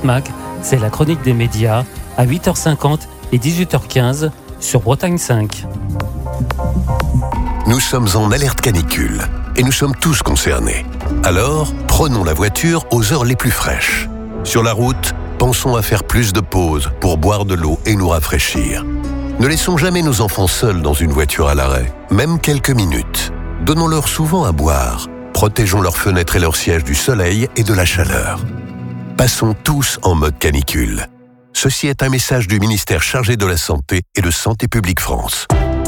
Mag, c'est la chronique des médias à 8h50 et 18h15 sur Bretagne 5. Nous sommes en alerte canicule et nous sommes tous concernés. Alors, prenons la voiture aux heures les plus fraîches. Sur la route, pensons à faire plus de pauses pour boire de l'eau et nous rafraîchir. Ne laissons jamais nos enfants seuls dans une voiture à l'arrêt, même quelques minutes. Donnons-leur souvent à boire. Protégeons leurs fenêtres et leurs sièges du soleil et de la chaleur. Passons tous en mode canicule. Ceci est un message du ministère chargé de la Santé et de Santé publique France.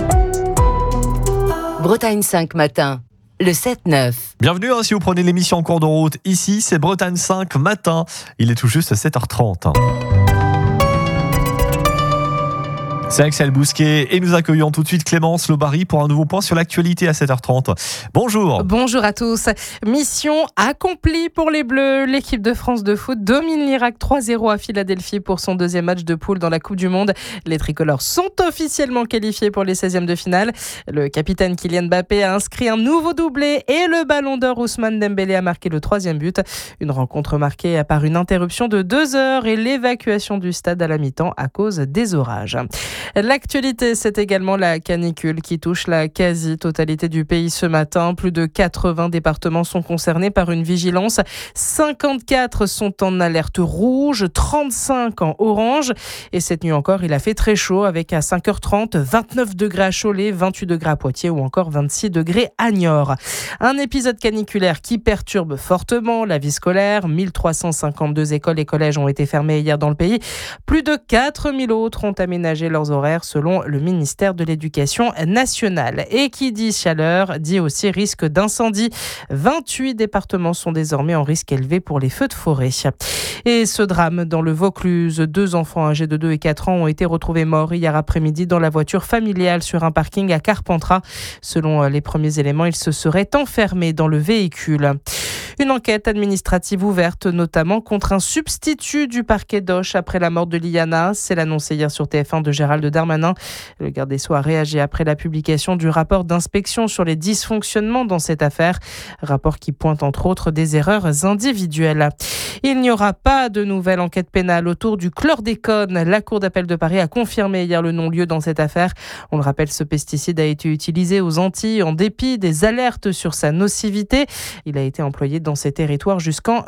Bretagne 5 matin, le 7-9. Bienvenue si vous prenez l'émission en cours de route. Ici, c'est Bretagne 5 matin. Il est tout juste 7h30. C'est Axel Bousquet et nous accueillons tout de suite Clémence Lobary pour un nouveau point sur l'actualité à 7h30. Bonjour. Bonjour à tous. Mission accomplie pour les Bleus. L'équipe de France de foot domine l'Irak 3-0 à Philadelphie pour son deuxième match de poule dans la Coupe du Monde. Les tricolores sont officiellement qualifiés pour les 16e de finale. Le capitaine Kylian Mbappé a inscrit un nouveau doublé et le ballon d'or Ousmane Dembélé a marqué le 3e but. Une rencontre marquée par une interruption de 2 heures et l'évacuation du stade à la mi-temps à cause des orages. L'actualité, c'est également la canicule qui touche la quasi-totalité du pays ce matin. Plus de 80 départements sont concernés par une vigilance. 54 sont en alerte rouge, 35 en orange. Et cette nuit encore, il a fait très chaud avec à 5h30, 29 degrés à Cholet, 28 degrés à Poitiers ou encore 26 degrés à Niort. Un épisode caniculaire qui perturbe fortement la vie scolaire. 1352 écoles et collèges ont été fermés hier dans le pays. Plus de 4000 autres ont aménagé leurs horaires selon le ministère de l'Éducation nationale. Et qui dit chaleur dit aussi risque d'incendie. 28 départements sont désormais en risque élevé pour les feux de forêt. Et ce drame dans le Vaucluse, 2 enfants âgés de 2 et 4 ans ont été retrouvés morts hier après-midi dans la voiture familiale sur un parking à Carpentras. Selon les premiers éléments, ils se seraient enfermés dans le véhicule. Une enquête administrative ouverte, notamment contre un substitut du parquet d'Auch après la mort de Liana. C'est l'annoncé hier sur TF1 de Gérald Darmanin. Le garde des Sceaux a réagi après la publication du rapport d'inspection sur les dysfonctionnements dans cette affaire. Rapport qui pointe entre autres des erreurs individuelles. Il n'y aura pas de nouvelle enquête pénale autour du chlordécone. La Cour d'appel de Paris a confirmé hier le non-lieu dans cette affaire. On le rappelle, ce pesticide a été utilisé aux Antilles en dépit des alertes sur sa nocivité. Il a été employé dans ces territoires jusqu'en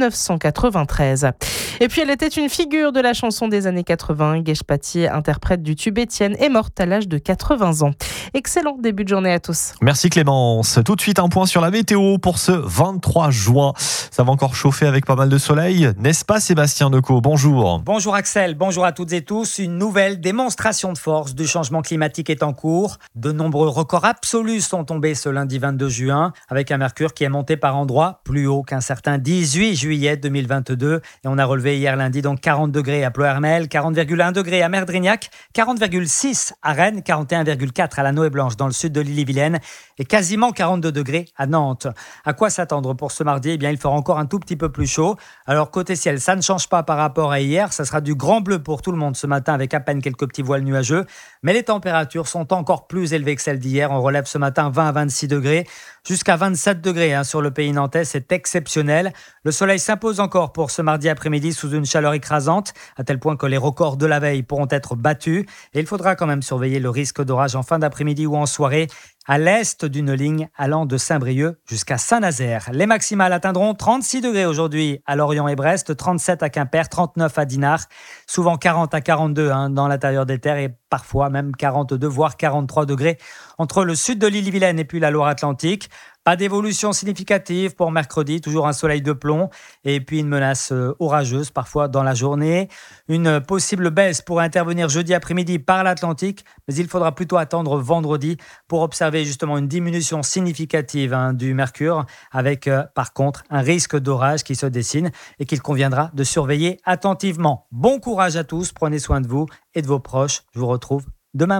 1993. Et puis elle était une figure de la chanson des années 80. Guèche Pattier, interprète du tube Étienne, est morte à l'âge de 80 ans. Excellent début de journée à tous. Merci Clémence. Tout de suite un point sur la météo pour ce 23 juin. Ça va encore chauffer avec pas mal de soleil, n'est-ce pas Sébastien Decaux? Bonjour. Bonjour Axel, bonjour à toutes et tous. Une nouvelle démonstration de force du changement climatique est en cours. De nombreux records absolus sont tombés ce lundi 22 juin, avec un mercure qui est monté par endroits plus haut qu'un certain 18 juillet 2022. Et on a relevé hier lundi donc 40 degrés à Ploërmel, 40,1 degrés à Merdrignac, 40,6 à Rennes, 41,4 à la Noë-Blanche dans le sud de l'Ille-et-Vilaine et quasiment 42 degrés à Nantes. À quoi s'attendre pour ce mardi? Eh bien, il fera encore un tout petit peu plus chaud. Alors, côté ciel, ça ne change pas par rapport à hier. Ça sera du grand bleu pour tout le monde ce matin avec à peine quelques petits voiles nuageux. Mais les températures sont encore plus élevées que celles d'hier. On relève ce matin 20 à 26 degrés, jusqu'à 27 degrés sur le pays nantais. C'est exceptionnel. Le soleil s'impose encore pour ce mardi après-midi sous une chaleur écrasante, à tel point que les records de la veille pourront être battus. Et il faudra quand même surveiller le risque d'orage en fin d'après-midi ou en soirée, à l'est d'une ligne allant de Saint-Brieuc jusqu'à Saint-Nazaire. Les maximales atteindront 36 degrés aujourd'hui à Lorient et Brest, 37 à Quimper, 39 à Dinard, souvent 40 à 42 dans l'intérieur des terres et parfois même 42 voire 43 degrés entre le sud de l'Ille-et-Vilaine et puis la Loire-Atlantique. Pas d'évolution significative pour mercredi, toujours un soleil de plomb et puis une menace orageuse parfois dans la journée. Une possible baisse pourrait intervenir jeudi après-midi par l'Atlantique, mais il faudra plutôt attendre vendredi pour observer justement une diminution significative du mercure avec par contre un risque d'orage qui se dessine et qu'il conviendra de surveiller attentivement. Bon courage à tous, prenez soin de vous et de vos proches. Je vous retrouve demain matin.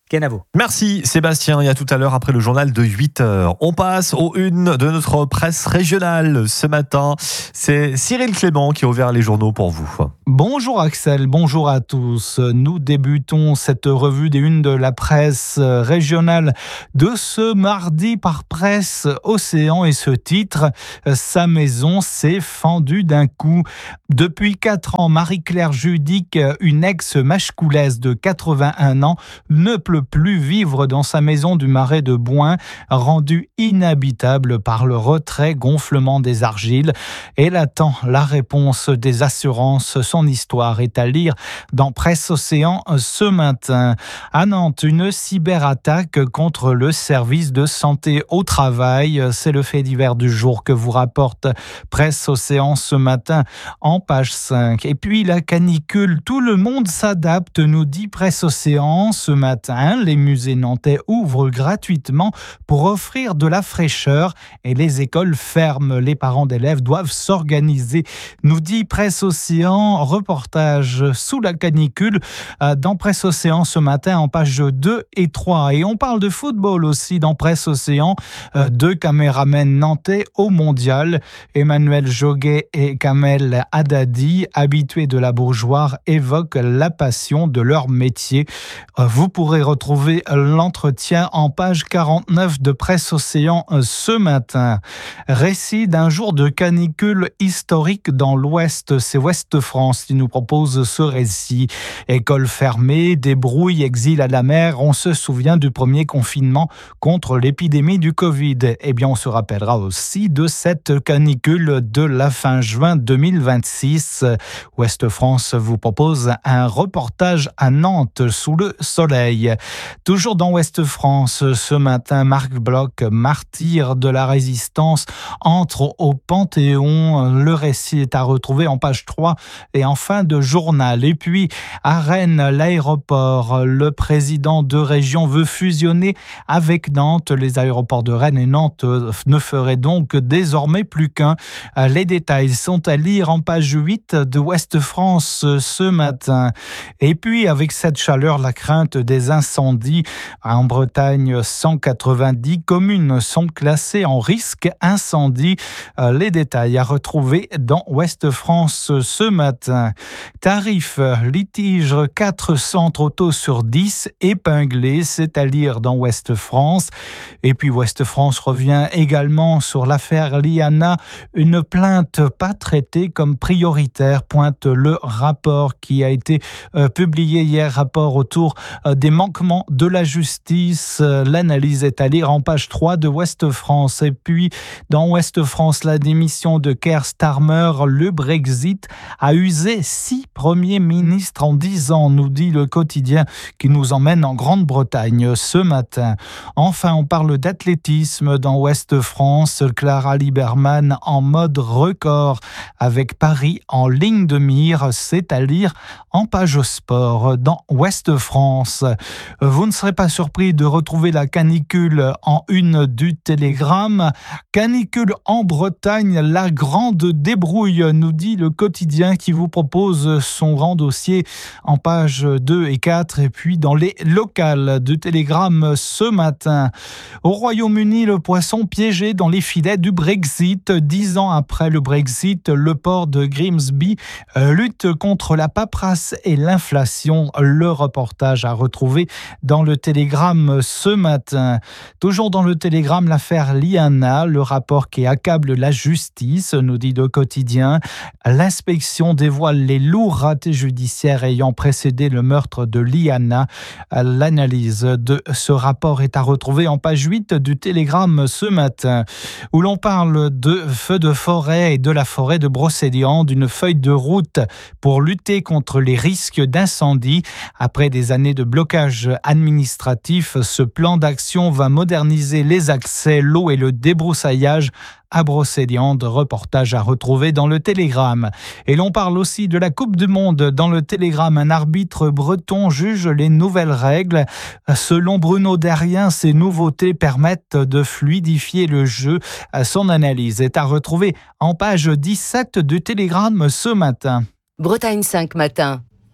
Kenavo. Merci Sébastien, et à tout à l'heure après le journal de 8h. On passe aux unes de notre presse régionale ce matin. C'est Cyril Clément qui a ouvert les journaux pour vous. Bonjour Axel, bonjour à tous. Nous débutons cette revue des unes de la presse régionale de ce mardi par Presse Océan et ce titre, sa maison s'est fendue d'un coup. Depuis 4 ans, Marie-Claire Judic, une ex-machcoulaise de 81 ans, ne peut plus vivre dans sa maison du Marais de Bouin, rendue inhabitable par le retrait gonflement des argiles. Elle attend la réponse des assurances. Son histoire est à lire dans Presse Océan ce matin. À Nantes, une cyberattaque contre le service de santé au travail. C'est le fait divers du jour que vous rapporte Presse Océan ce matin en page 5. Et puis la canicule, tout le monde s'adapte, nous dit Presse Océan ce matin. Les musées nantais ouvrent gratuitement pour offrir de la fraîcheur et les écoles ferment. Les parents d'élèves doivent s'organiser, nous dit Presse Océan. Reportage sous la canicule dans Presse Océan ce matin en page 2 et 3. Et on parle de football aussi dans Presse Océan. 2 caméramens nantais au mondial. Emmanuel Joguet et Kamel Haddadi, habitués de la Beaujoire, évoquent la passion de leur métier. Vous pourrez retrouver l'entretien en page 49 de Presse Océan ce matin. Récit d'un jour de canicule historique dans l'Ouest. C'est Ouest France qui nous propose ce récit. École fermée, débrouille, exil à la mer. On se souvient du premier confinement contre l'épidémie du Covid. Eh bien, on se rappellera aussi de cette canicule de la fin juin 2026. Ouest France vous propose un reportage à Nantes sous le soleil. Toujours dans Ouest France, ce matin, Marc Bloch, martyr de la résistance, entre au Panthéon. Le récit est à retrouver en page 3 et en fin de journal. Et puis, à Rennes, l'aéroport, le président de région veut fusionner avec Nantes. Les aéroports de Rennes et Nantes ne feraient donc désormais plus qu'un. Les détails sont à lire en page 8 de Ouest France ce matin. Et puis, avec cette chaleur, la crainte des incendies. En Bretagne, 190 communes sont classées en risque incendie. Les détails à retrouver dans Ouest France ce matin. Tarif, litige, 4 centres auto sur 10 épinglés, c'est à lire dans Ouest France. Et puis Ouest France revient également sur l'affaire Liana, une plainte pas traitée comme prioritaire, pointe le rapport qui a été publié hier, rapport autour des manquements de la justice. L'analyse est à lire en page 3 de Ouest France. Et puis dans Ouest France, la démission de Keir Starmer, le Brexit a usé 6 premiers ministres en 10 ans, nous dit le quotidien qui nous emmène en Grande-Bretagne ce matin. Enfin, on parle d'athlétisme dans Ouest France. Clara Lieberman en mode record avec Paris en ligne de mire, c'est à lire en page sport dans Ouest France. Vous ne serez pas surpris de retrouver la canicule en une du Télégramme. Canicule en Bretagne, la grande débrouille, nous dit le quotidien qui vous propose son grand dossier en page 2 et 4. Et puis dans les locales du Télégramme ce matin. Au Royaume-Uni, le poisson piégé dans les filets du Brexit. 10 ans après le Brexit, le port de Grimsby lutte contre la paperasse et l'inflation. Le reportage à retrouver dans le Télégramme ce matin. Toujours dans le Télégramme, l'affaire Liana, le rapport qui accable la justice, nous dit le quotidien. L'inspection dévoile les lourds ratés judiciaires ayant précédé le meurtre de Liana. L'analyse de ce rapport est à retrouver en page 8 du Télégramme ce matin, où l'on parle de feux de forêt et de la forêt de Brocéliande, d'une feuille de route pour lutter contre les risques d'incendie. Après des années de blocage administratif, ce plan d'action va moderniser les accès, l'eau et le débroussaillage à Brocéliande. Reportage à retrouver dans le Télégramme. Et l'on parle aussi de la Coupe du Monde dans le Télégramme. Un arbitre breton juge les nouvelles règles. Selon Bruno Derrien, ces nouveautés permettent de fluidifier le jeu. Son analyse est à retrouver en page 17 du Télégramme ce matin. Bretagne 5 matin.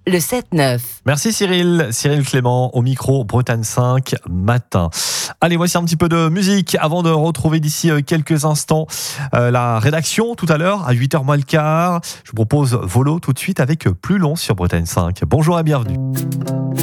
le 7-9. Merci Cyril Clément au micro Bretagne 5 matin. Allez, voici un petit peu de musique avant de retrouver d'ici quelques instants la rédaction tout à l'heure à 8h moins le quart. Je vous propose Volo tout de suite avec Plus long sur Bretagne 5. Bonjour et bienvenue.